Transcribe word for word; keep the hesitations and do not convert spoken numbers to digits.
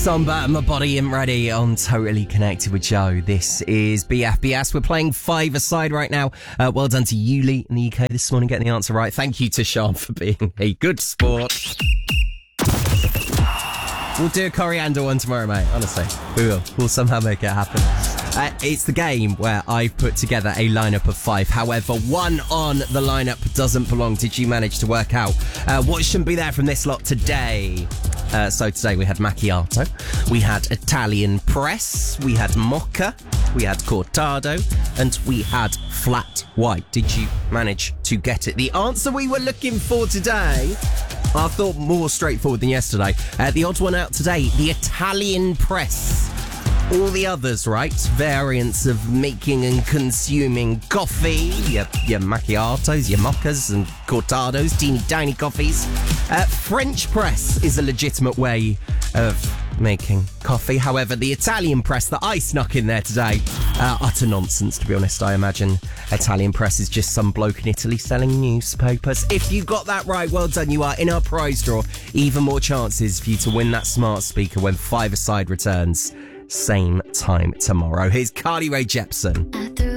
Somber, my body ain't ready on Totally Connected with Joe. This is B F B S. We're playing five-a-side right now. Uh, well done to Yuli in the U K this morning getting the answer right. Thank you to Sean for being a good sport. We'll do a coriander one tomorrow, mate. Honestly, we will. We'll somehow make it happen. Uh, it's the game where I've put together a lineup of five. However, one on the lineup doesn't belong. Did you manage to work out uh, what shouldn't be there from this lot today? Uh, so today we had macchiato, we had Italian press, we had mocha, we had cortado, and we had flat white. Did you manage to get it? The answer we were looking for today, I thought more straightforward than yesterday. Uh, the odd one out today, the Italian press. All the others, right? Variants of making and consuming coffee, your, your macchiatos, your mochas and cortados, teeny tiny coffees. Uh, French press is a legitimate way of making coffee. However, the Italian press that I snuck in there today, uh, utter nonsense, to be honest. I imagine Italian press is just some bloke in Italy selling newspapers. If you got that right, well done. You are in our prize draw. Even more chances for you to win that smart speaker when Five-a-Side returns. Same time tomorrow. Here's Carly Rae Jepsen.